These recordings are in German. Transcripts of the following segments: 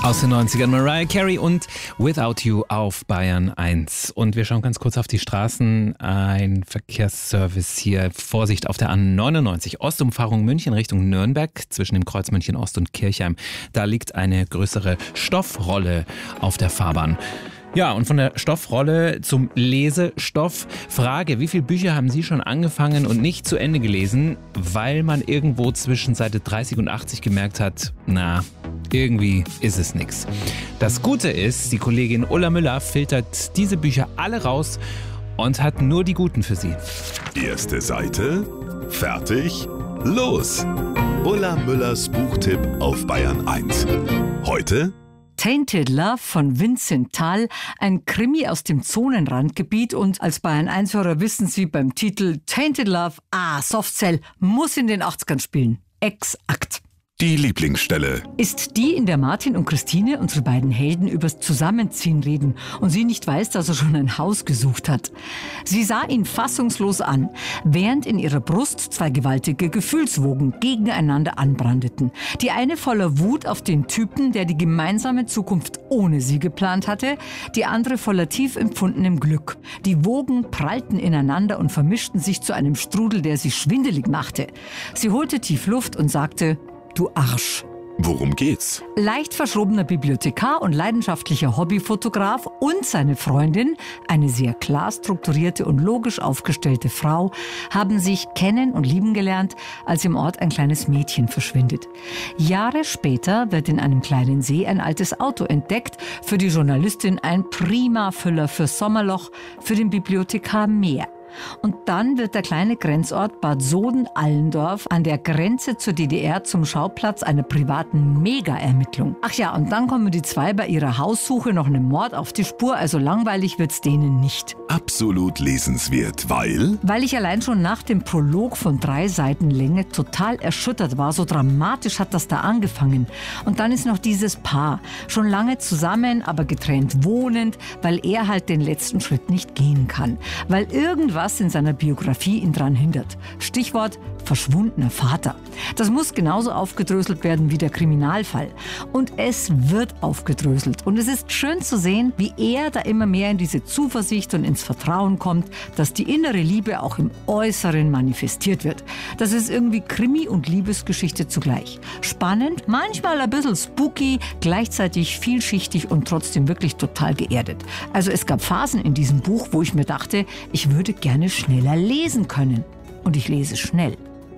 Aus den 90ern Mariah Carey und Without You auf Bayern 1. Und wir schauen ganz kurz auf die Straßen. Ein Verkehrsservice hier. Vorsicht auf der A99. Ostumfahrung München Richtung Nürnberg zwischen dem Kreuz München Ost und Kirchheim. Da liegt eine größere Stoffrolle auf der Fahrbahn. Ja, und von der Stoffrolle zum Lesestoff. Frage, wie viele Bücher haben Sie schon angefangen und nicht zu Ende gelesen, weil man irgendwo zwischen Seite 30 und 80 gemerkt hat, na, irgendwie ist es nix. Das Gute ist, die Kollegin Ulla Müller filtert diese Bücher alle raus und hat nur die guten für Sie. Erste Seite, fertig, los! Ulla Müllers Buchtipp auf Bayern 1. Heute Tainted Love von Vincent Tal, ein Krimi aus dem Zonenrandgebiet, und als Bayern 1-Hörer wissen Sie beim Titel Tainted Love, Softcell muss in den 80ern spielen. Exakt. die Lieblingsstelle. Ist die, in der Martin und Christine, unsere beiden Helden, übers Zusammenziehen reden und sie nicht weiß, dass er schon ein Haus gesucht hat. Sie sah ihn fassungslos an, während in ihrer Brust zwei gewaltige Gefühlswogen gegeneinander anbrandeten. Die eine voller Wut auf den Typen, der die gemeinsame Zukunft ohne sie geplant hatte, die andere voller tief empfundenem Glück. Die Wogen prallten ineinander und vermischten sich zu einem Strudel, der sie schwindelig machte. Sie holte tief Luft und sagte: Du Arsch. Worum geht's? Leicht verschrobener Bibliothekar und leidenschaftlicher Hobbyfotograf und seine Freundin, eine sehr klar strukturierte und logisch aufgestellte Frau, haben sich kennen und lieben gelernt, als im Ort ein kleines Mädchen verschwindet. Jahre später wird in einem kleinen See ein altes Auto entdeckt, für die Journalistin ein prima Füller fürs Sommerloch, für den Bibliothekar mehr. Und dann wird der kleine Grenzort Bad Soden-Allendorf an der Grenze zur DDR zum Schauplatz einer privaten Mega-Ermittlung. Ach ja, und dann kommen die zwei bei ihrer Haussuche noch einem Mord auf die Spur, also langweilig wird's denen nicht. Absolut lesenswert, weil? Weil ich allein schon nach dem Prolog von 3 Seiten Länge total erschüttert war. So dramatisch hat das da angefangen. Und dann ist noch dieses Paar, schon lange zusammen, aber getrennt wohnend, weil er halt den letzten Schritt nicht gehen kann. Weil irgendwas in seiner Biografie ihn dran hindert. Stichwort verschwundener Vater. Das muss genauso aufgedröselt werden wie der Kriminalfall. Und es wird aufgedröselt. Und es ist schön zu sehen, wie er da immer mehr in diese Zuversicht und ins Vertrauen kommt, dass die innere Liebe auch im Äußeren manifestiert wird. Das ist irgendwie Krimi und Liebesgeschichte zugleich. Spannend, manchmal ein bisschen spooky, gleichzeitig vielschichtig und trotzdem wirklich total geerdet. Also es gab Phasen in diesem Buch, wo ich mir dachte, ich würde gerne schneller lesen können. Und ich lese schnell.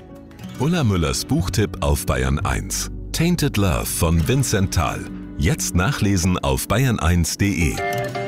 Ulla Müllers Buchtipp auf Bayern 1. Tainted Love von Vincent Tal. Jetzt nachlesen auf bayern1.de.